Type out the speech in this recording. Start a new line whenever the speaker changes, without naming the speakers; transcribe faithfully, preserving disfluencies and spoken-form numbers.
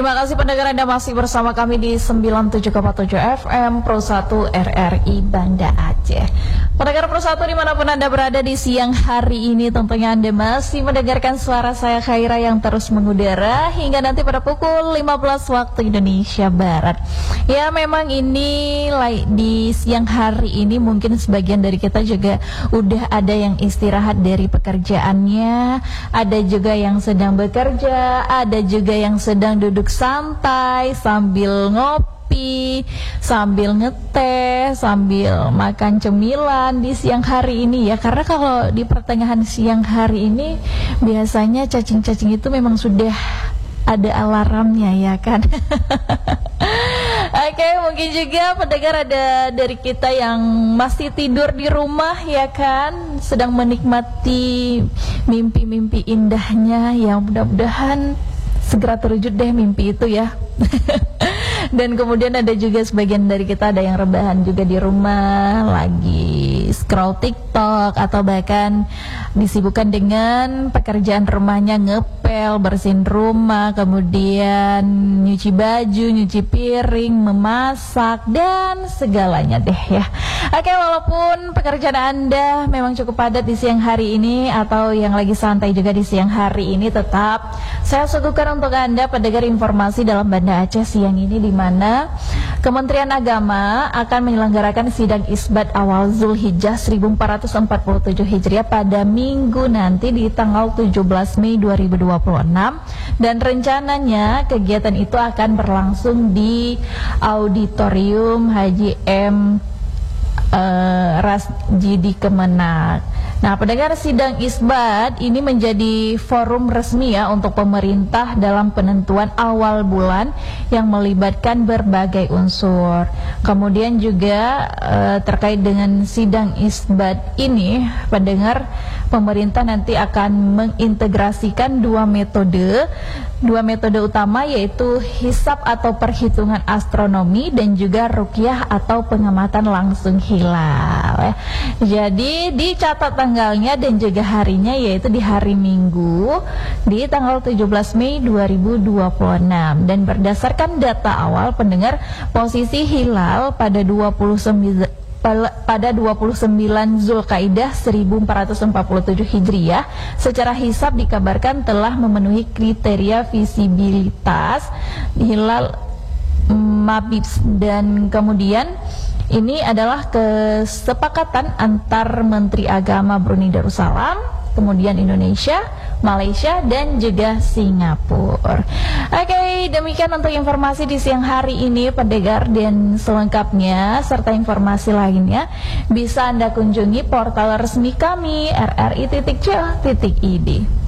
Terima kasih pendengar, Anda masih bersama kami di sembilan puluh tujuh koma tujuh F M Pro satu R R I Banda Aceh. Pendengar Pro satu dimanapun Anda berada di siang hari ini, tentunya Anda masih mendengarkan suara saya Khaira yang terus mengudara hingga nanti pada pukul lima belas waktu Indonesia Barat. Ya, memang ini di siang hari ini mungkin sebagian dari kita juga udah ada yang istirahat dari pekerjaannya, ada juga yang sedang bekerja, ada juga yang sedang duduk santai sambil ngopi, sambil ngeteh, sambil makan cemilan di siang hari ini ya. Karena kalau di pertengahan siang hari ini biasanya cacing-cacing itu memang sudah ada alarmnya ya kan. Oke, mungkin juga pendengar ada dari kita yang masih tidur di rumah ya kan, sedang menikmati mimpi-mimpi indahnya yang mudah-mudahan segera terwujud deh mimpi itu ya. Dan kemudian ada juga sebagian dari kita ada yang rebahan juga di rumah, lagi scroll TikTok atau bahkan disibukkan dengan pekerjaan rumahnya, ngepel, bersihin rumah, kemudian nyuci baju, nyuci piring, memasak dan segalanya deh ya. Oke, walaupun pekerjaan Anda memang cukup padat di siang hari ini atau yang lagi santai juga di siang hari ini, tetap saya suguhkan untuk Anda pendengar informasi dalam Banda Aceh siang ini, di mana Kementerian Agama akan menyelenggarakan sidang isbat awal Zulhijjah seribu empat ratus empat puluh tujuh Hijriah pada minggu nanti di tanggal tujuh belas Mei dua ribu dua puluh enam, dan rencananya kegiatan itu akan berlangsung di Auditorium Haji M uh, Rasjidi Kemenak. Nah, pendengar, sidang isbat ini menjadi forum resmi ya untuk pemerintah dalam penentuan awal bulan yang melibatkan berbagai unsur. Kemudian juga eh, terkait dengan sidang isbat ini, pendengar, pemerintah nanti akan mengintegrasikan dua metode Dua metode utama, yaitu hisab atau perhitungan astronomi dan juga ruqyah atau pengamatan langsung hilal ya. Jadi dicatat tanggalnya dan juga harinya, yaitu di hari Minggu di tanggal tujuh belas Mei dua ribu dua puluh enam, dan berdasarkan data awal pendengar, posisi hilal pada dua puluh sembilan pada dua puluh sembilan Zulkaidah seribu empat ratus empat puluh tujuh Hijriah secara hisab dikabarkan telah memenuhi kriteria visibilitas hilal mabibs, dan kemudian ini adalah kesepakatan antar Menteri Agama Brunei Darussalam, kemudian Indonesia, Malaysia dan juga Singapura. Oke, demikian untuk informasi di siang hari ini pendengar, dan selengkapnya serta informasi lainnya bisa Anda kunjungi portal resmi kami r r i titik c o titik i d.